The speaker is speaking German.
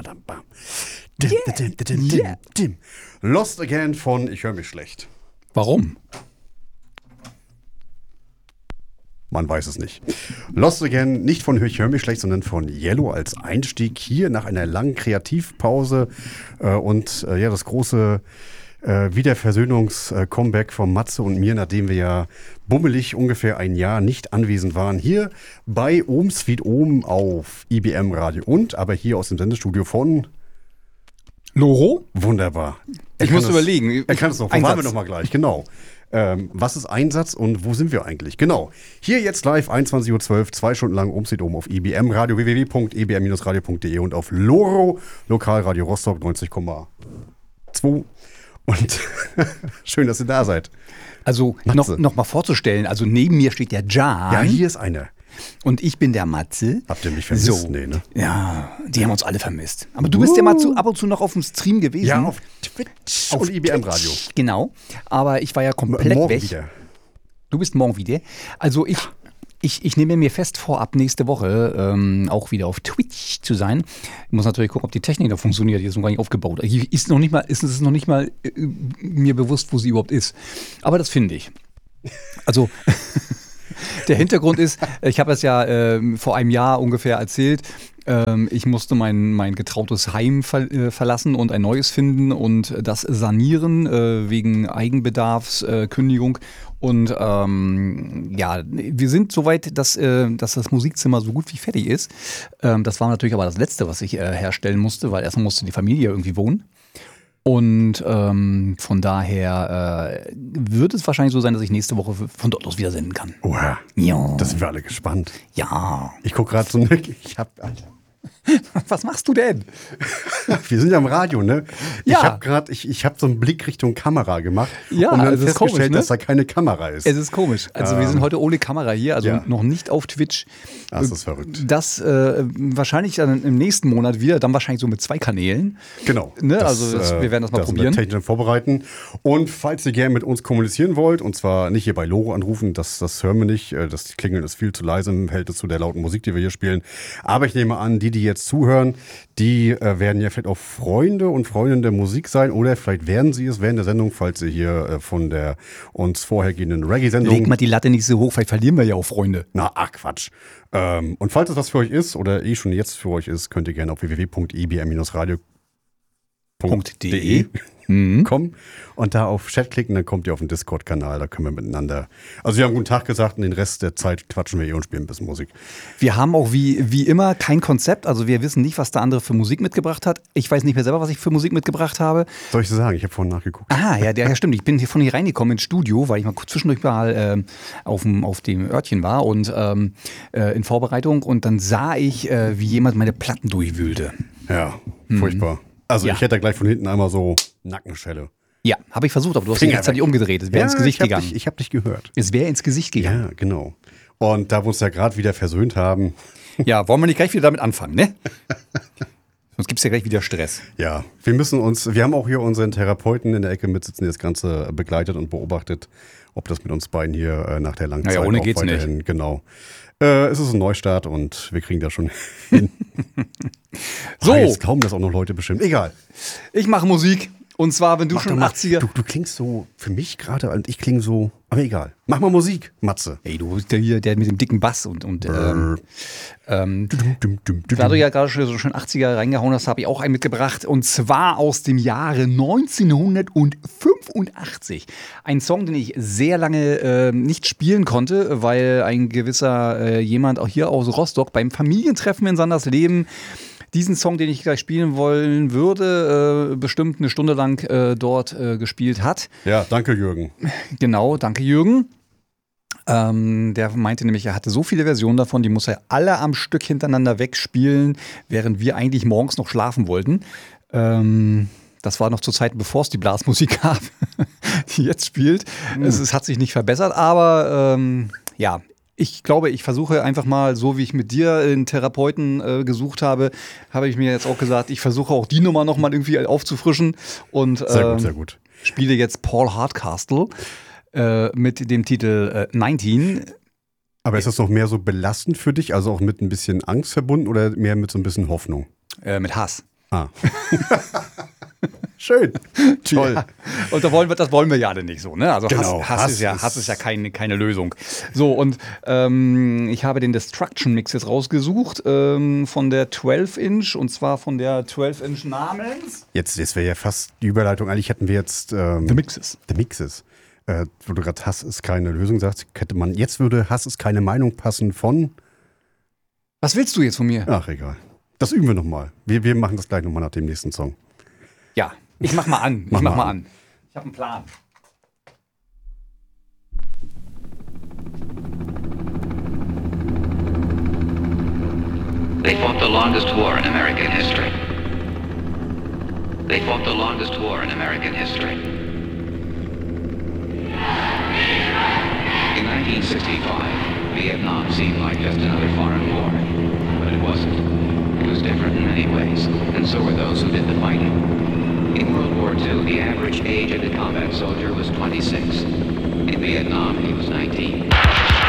badam, bam. Dim, dim, dim, dim, dim. Lost Again von Ich höre mich schlecht. Warum? Man weiß es nicht. Lost Again, nicht von Ich höre mich schlecht, sondern von Yellow als Einstieg hier nach einer langen Kreativpause und das große Wiederversöhnungs-Comeback von Matze und mir, nachdem wir ja bummelig ungefähr ein Jahr nicht anwesend waren, hier bei Ohm Sweet Ohm auf IBM Radio aber hier aus dem Sendestudio von Loro? Wunderbar. Ich muss überlegen. Er kann es noch. Wo waren wir noch mal gleich? Genau. Was ist Einsatz und wo sind wir eigentlich? Genau. Hier jetzt live, 21.12 Uhr, 2 Stunden lang Ohm Sweet Ohm auf IBM Radio, www.ebm-radio.de und auf Loro, Lokalradio Rostock 90,2. Und schön, dass ihr da seid. Also noch mal vorzustellen, also neben mir steht der Jan. Ja, hier ist einer. Und ich bin der Matze. Habt ihr mich vermisst? So. Nee, ne? Ja, die haben uns alle vermisst. Aber du bist ja mal ab und zu noch auf dem Stream gewesen. Ja, auf Twitch und IBM Radio. Genau, aber ich war ja komplett morgen weg. Wieder. Du bist morgen wieder. Also ich nehme mir fest vor, ab nächste Woche auch wieder auf Twitch zu sein. Ich muss natürlich gucken, ob die Technik da funktioniert. Die ist noch gar nicht aufgebaut. Es ist noch nicht mal mir bewusst, wo sie überhaupt ist. Aber das finde ich. Also der Hintergrund ist, ich habe es ja vor einem Jahr ungefähr erzählt, ich musste mein getrautes Heim verlassen und ein neues finden und das sanieren wegen Eigenbedarfskündigung. Und wir sind soweit, dass das Musikzimmer so gut wie fertig ist. Das war natürlich aber das Letzte, was ich herstellen musste, weil erstmal musste die Familie irgendwie wohnen. Und von daher wird es wahrscheinlich so sein, dass ich nächste Woche von dort aus wieder senden kann. Oha, ja. Das sind wir alle gespannt. Ja. Ich gucke gerade so, Alter. Was machst du denn? Wir sind ja im Radio, ne? Ja. Ich habe so einen Blick Richtung Kamera gemacht Ja, und dann es ist festgestellt, komisch, ne? dass da keine Kamera ist. Es ist komisch. Also wir sind heute ohne Kamera hier, also Ja. noch nicht auf Twitch. Das ist verrückt. Das wahrscheinlich dann im nächsten Monat wieder, dann wahrscheinlich so mit 2 Kanälen. Genau. Ne? Wir werden das mal probieren. Wir technisch vorbereiten. Und falls ihr gerne mit uns kommunizieren wollt, und zwar nicht hier bei Loro anrufen, das hören wir nicht. Das Klingeln ist viel zu leise im Verhältnis zu der lauten Musik, die wir hier spielen. Aber ich nehme an, die jetzt zuhören, die werden ja vielleicht auch Freunde und Freundinnen der Musik sein oder vielleicht werden sie es während der Sendung, falls sie hier von der uns vorhergehenden Reggae-Sendung... Leg mal die Latte nicht so hoch, vielleicht verlieren wir ja auch Freunde. Quatsch. Und falls es das für euch ist oder schon jetzt für euch ist, könnt ihr gerne auf www.ebm-radio.de kommen und da auf Chat klicken, dann kommt ihr auf den Discord-Kanal, da können wir miteinander. Also wir haben guten Tag gesagt und den Rest der Zeit quatschen wir und spielen ein bisschen Musik. Wir haben auch wie immer kein Konzept, also wir wissen nicht, was der andere für Musik mitgebracht hat. Ich weiß nicht mehr selber, was ich für Musik mitgebracht habe. Soll ich so sagen? Ich habe vorhin nachgeguckt. Ja, stimmt. Ich bin hier reingekommen ins Studio, weil ich mal zwischendurch mal auf dem Örtchen war und in Vorbereitung und dann sah ich, wie jemand meine Platten durchwühlte. Ja, furchtbar. Also ich hätte da gleich von hinten einmal so Nackenschelle. Ja, habe ich versucht, aber du hast dich rechtzeitig umgedreht. Es wäre ins Gesicht gegangen. Ich habe dich gehört. Es wäre ins Gesicht gegangen. Ja, genau. Und da wir uns ja gerade wieder versöhnt haben. Ja, wollen wir nicht gleich wieder damit anfangen, ne? Sonst gibt es ja gleich wieder Stress. Ja, wir haben auch hier unseren Therapeuten in der Ecke mitsitzen, der das Ganze begleitet und beobachtet, ob das mit uns beiden hier nach der langen Zeit ohne auch geht's weiterhin, nicht. Genau. Es ist ein Neustart und wir kriegen das schon hin. So. Jetzt glauben das auch noch Leute bestimmt. Egal. Ich mache Musik. Und zwar, wenn du schon 80er... Du klingst so, für mich gerade, und ich klinge so, aber egal. Mach mal Musik, Matze. Ey, du bist ja hier der mit dem dicken Bass da du ja gerade schon so schön 80er reingehauen hast, habe ich auch einen mitgebracht. Und zwar aus dem Jahre 1985. Ein Song, den ich sehr lange nicht spielen konnte, weil ein gewisser jemand auch hier aus Rostock beim Familientreffen in Sandersleben diesen Song, den ich gleich spielen wollen würde, bestimmt eine Stunde lang dort gespielt hat. Ja, danke Jürgen. Genau, danke Jürgen. Der meinte nämlich, er hatte so viele Versionen davon, die muss er alle am Stück hintereinander wegspielen, während wir eigentlich morgens noch schlafen wollten. Das war noch zu Zeiten, bevor es die Blasmusik gab, die jetzt spielt. Es hat sich nicht verbessert, aber ja. Ich glaube, ich versuche einfach mal, so wie ich mit dir einen Therapeuten gesucht habe, habe ich mir jetzt auch gesagt, ich versuche auch die Nummer nochmal irgendwie aufzufrischen und sehr gut. Spiele jetzt Paul Hardcastle mit dem Titel 19. Aber ist das noch mehr so belastend für dich, also auch mit ein bisschen Angst verbunden oder mehr mit so ein bisschen Hoffnung? Mit Hass. Ah. Schön. Toll. Ja. Und das wollen wir ja alle nicht so, ne? Also Genau, Hass ist ja keine Lösung. So, und ich habe den Destruction Mix jetzt rausgesucht von der 12-Inch und zwar von der 12-Inch namens. Jetzt wäre ja fast die Überleitung. Eigentlich hätten wir jetzt The Mixes. The Mixes. Wo du gerade Hass ist keine Lösung sagst, jetzt würde Hass ist keine Meinung passen von. Was willst du jetzt von mir? Ach, egal. Das üben wir nochmal. Wir machen das gleich nochmal nach dem nächsten Song. Ja, ich mach mal an. Ich habe einen Plan. They fought the longest war in American history. They fought the longest war in American history. In 1965, Vietnam seemed like just another foreign war, but it wasn't. It was different in many ways, and so were those who did the fighting. In World War II, the average age of the combat soldier was 26. In Vietnam, he was 19.